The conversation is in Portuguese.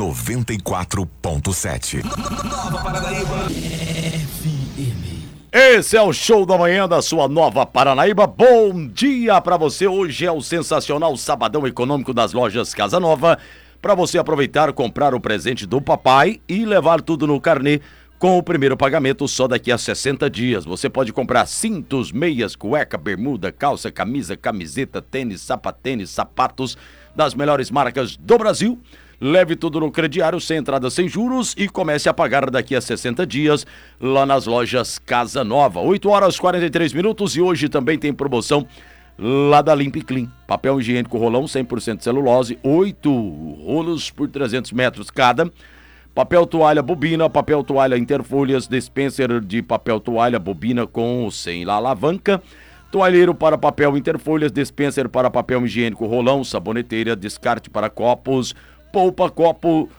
94.7. Nova Paranaíba FM. Esse é o show da manhã da sua Nova Paranaíba. Bom dia pra você. Hoje é o sensacional sabadão econômico das lojas Casa Nova. Pra você aproveitar, comprar o presente do papai e levar tudo no carnê com o primeiro pagamento só daqui a 60 dias. Você pode comprar cintos, meias, cueca, bermuda, calça, camisa, camiseta, tênis, sapatênis, sapatos das melhores marcas do Brasil. Leve tudo no crediário, sem entrada, sem juros e comece a pagar daqui a 60 dias lá nas lojas Casa Nova. 8h43 e hoje também tem promoção lá da Limp Clean. Papel higiênico rolão 100% celulose, 8 rolos por 300 metros cada. Papel toalha bobina, papel toalha interfolhas, dispenser de papel toalha bobina com ou sem alavanca. Toalheiro para papel interfolhas, dispenser para papel higiênico rolão, saboneteira, descarte para copos, polpa copo